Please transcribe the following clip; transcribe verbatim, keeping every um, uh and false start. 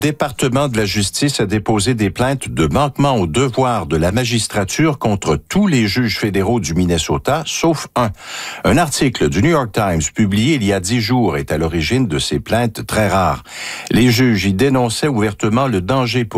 Le département de la justice a déposé des plaintes de manquement aux devoirs de la magistrature contre tous les juges fédéraux du Minnesota, sauf un. Un article du New York Times publié il y a dix jours est à l'origine de ces plaintes très rares. Les juges y dénonçaient ouvertement le danger pour